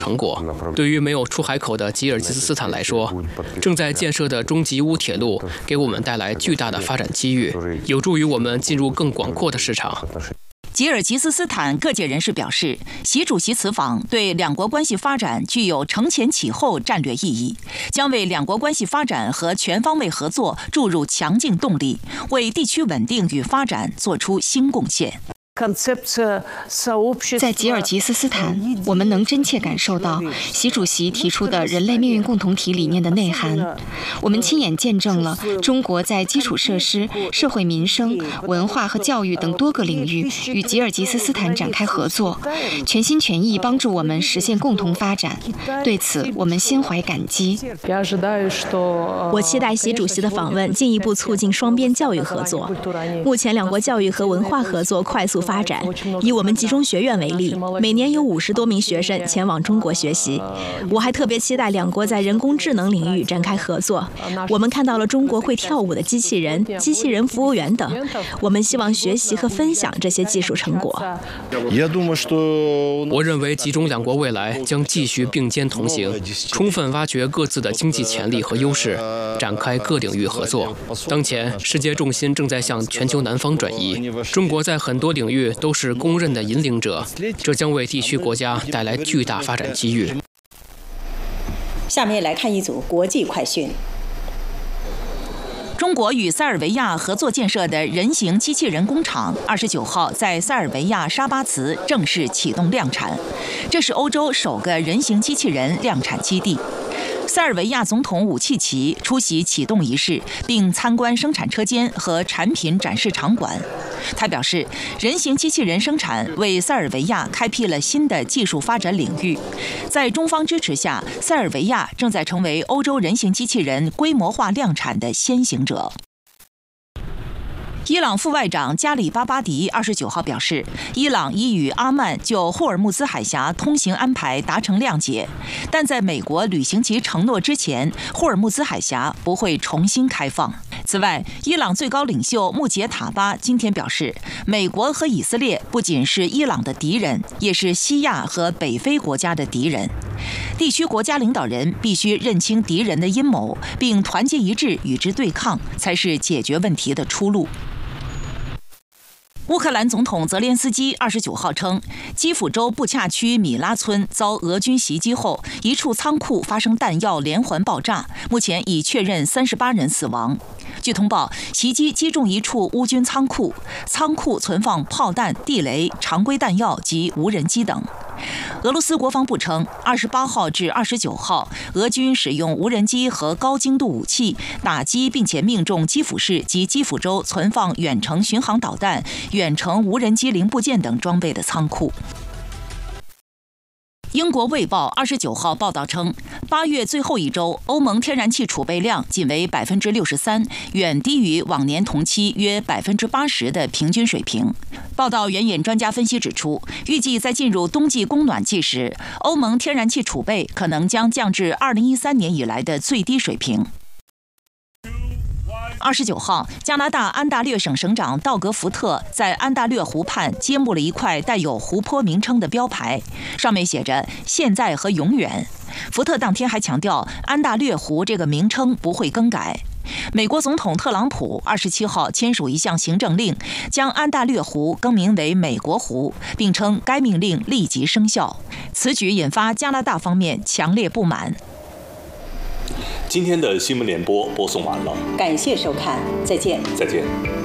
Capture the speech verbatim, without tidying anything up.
成果。对于没有出海口的吉尔吉斯斯坦来说，正在建设的中吉乌铁路给我们带来巨大的发展机遇，有助于我们进入更广阔的市场。 吉尔吉斯斯坦各界人士表示，习主席此访对两国关系发展具有承前启后战略意义，将为两国关系发展和全方位合作注入强劲动力，为地区稳定与发展做出新贡献。 在吉尔吉斯斯坦，我们能真切感受到习主席提出的人类命运共同体理念的内涵。我们亲眼见证了中国在基础设施、社会民生、文化和教育等多个领域与吉尔吉斯斯坦展开合作，全心全意帮助我们实现共同发展。对此，我们心怀感激。 我期待习主席的访问进一步促进双边教育合作。目前，两国教育和文化合作快速发展。以我们集中学院为例，每年有五十多名学生前往中国学习。我还特别期待两国在人工智能领域展开合作。我们看到了中国会跳舞的机器人、机器人服务员等，我们希望学习和分享这些技术成果。 我认为集中两国未来将继续并肩同行，充分挖掘各自的经济潜力和优势，展开各领域合作。当前，世界重心正在向全球南方转移，中国在很多领域都是公认的引领者，这将为地区国家带来巨大发展机遇。 下面来看一组国际快讯。 中国与塞尔维亚合作建设的人形机器人工厂，二十九号在塞尔维亚沙巴茨正式启动量产，这是欧洲首个人形机器人量产基地。塞尔维亚总统武契奇出席启动仪式，并参观生产车间和产品展示场馆。他表示，人形机器人生产为塞尔维亚开辟了新的技术发展领域。在中方支持下，塞尔维亚正在成为欧洲人形机器人规模化量产的先行者。伊朗副外长加里巴巴迪二十九号表示，伊朗已与阿曼就霍尔木兹海峡通行安排达成谅解，但在美国履行其承诺之前，霍尔木兹海峡不会重新开放。此外，伊朗最高领袖穆杰塔巴今天表示，美国和以色列不仅是伊朗的敌人，也是西亚和北非国家的敌人。地区国家领导人必须认清敌人的阴谋，并团结一致与之对抗，才是解决问题的出路。乌克兰总统泽连斯基二十九号称，基辅州布恰区米拉村遭俄军袭击后，一处仓库发生弹药连环爆炸，目前已确认三十八人死亡。据通报，袭击击中一处乌军仓库，仓库存放炮弹、地雷、常规弹药及无人机等。俄罗斯国防部称，二十八号至二十九号，俄军使用无人机和高精度武器打击并且命中基辅市及基辅州存放远程巡航导弹、远程无人机零部件等装备的仓库。英国《卫报》二十九号报道称，八月最后一周，欧盟天然气储备量仅为百分之六十三，远低于往年同期约百分之八十的平均水平。报道援引专家分析指出，预计在进入冬季供暖季时，欧盟天然气储备可能将降至二零一三年以来的最低水平。二十九号，加拿大安大略省省长道格·福特在安大略湖畔揭幕了一块带有湖泊名称的标牌，上面写着“现在和永远”。福特当天还强调，安大略湖这个名称不会更改。美国总统特朗普二十七号签署一项行政令，将安大略湖更名为美国湖，并称该命令立即生效。此举引发加拿大方面强烈不满。 今天的新闻联播播送完了， 感谢收看，再见。 再见。